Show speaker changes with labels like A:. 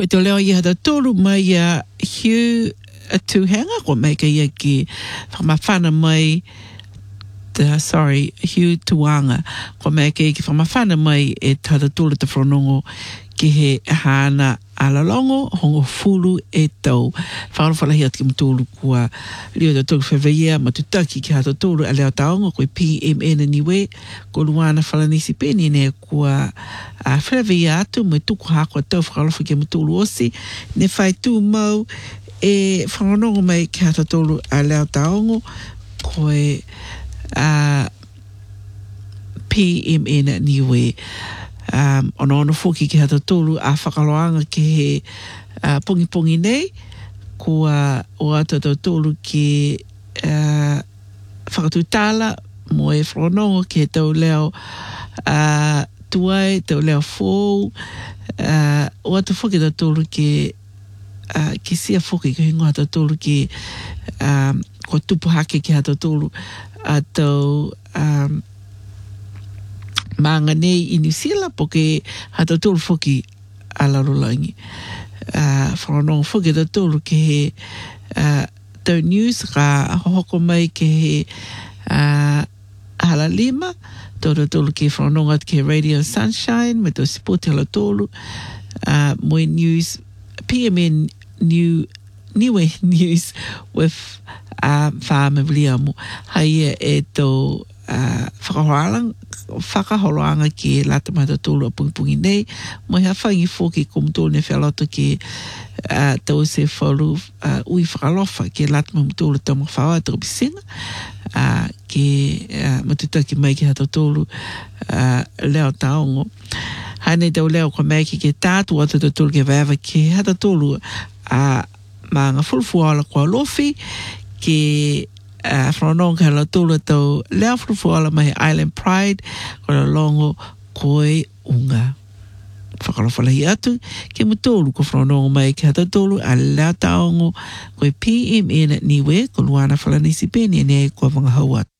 A: te leo ia hata tolu mai a Hugh Tuhanga, ko mai ka ia ki whamawhana mai, Hugh Tuanga, ko mai ka ia ki whamawhana mai e tata tolu te whanongo ki he hana alalongo, hongo fulu e tau. Whanawhalahi ati ki mtolu kua leo te tolu whewheia, matutaki ki hata tolu a leo taongo, koe PMN niwe, ko luana whalanisi peni ne kua whewheia atu, me tuku hako tau whakalofa ki mtolu osi, ne whai tū mau e whanongo mai ki hata tolu a leo taongo, koe PMN niwe. Ono fuki ki hata tolu a whakaloanga ki he pongi nei, kua o ata tolu ki whakatutala mo e whanongo ki he tau leo tuai, tau leo fōu, o ata fuki ta tolu ki sia fuki ki hingo hata tolu ki ko tupu hake ki hata tolu a tau maanga nei i New Zealand poke hata tolu fuki a larolangi. Whanongo fuki ta tolu ki he tau news ka hoko mai ki he hala lima, tau tolu ki whanongo at ki Radio Sunshine, me tau sipoti hala tolu, moi news, PMN Niue News with whamawliamu. Hai e tau whakaholoanga ki lata mata tolu a pungi nei, mo hea whangi fōki kum tolu ne whelata ki tau se whalu ui whakalofa ki lata mata tolu tau mawhawa tau bisinga, ki matutaki mai ki hata tolu leo taongo. Hane tau leo kwa mai ki tātu ata tau tolu ki waewa ki hata tolu maanga fulfuala kwa lofi ki whanonga ka la tolu tau leo fulfuala mai Island Pride ko la longo koe unga. Whakalawhalahi atu ki mutolu ko whanonga mai ki hata tolu a leo taongo koe PMN niwe ko luana whalanisi peni ne kua wangahau atu.